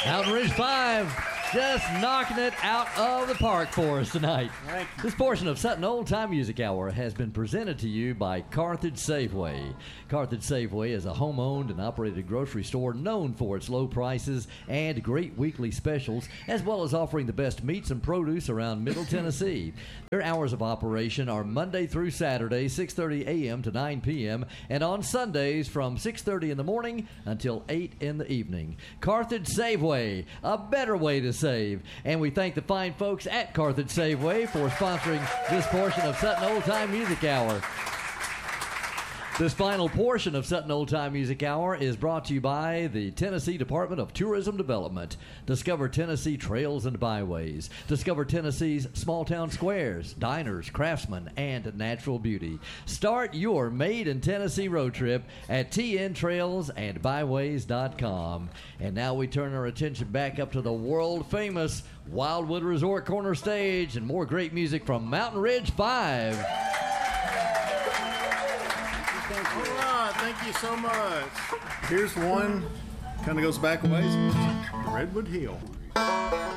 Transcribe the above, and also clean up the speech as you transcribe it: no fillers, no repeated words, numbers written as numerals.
Mountain Ridge 5 just knocking it out of the park for us tonight. Thank you. This portion of Sutton Old Time Music Hour has been presented to you by Carthage Safeway. Carthage Safeway is a home-owned and operated grocery store known for its low prices and great weekly specials, as well as offering the best meats and produce around Middle Tennessee. Their hours of operation are Monday through Saturday, 6:30 a.m. to 9 p.m., and on Sundays from 6:30 in the morning until 8 in the evening. Carthage Safeway, a better way to save. And we thank the fine folks at Carthage Safeway for sponsoring this portion of Sutton Old Time Music Hour. This final portion of Sutton Old Time Music Hour is brought to you by the Tennessee Department of Tourism Development. Discover Tennessee trails and byways. Discover Tennessee's small town squares, diners, craftsmen, and natural beauty. Start your Made in Tennessee road trip at tntrailsandbyways.com. And now we turn our attention back up to the world-famous Wildwood Resort Corner Stage and more great music from Mountain Ridge 5. All right, thank you so much. Here's one, kind of goes back a ways. Redwood Hill.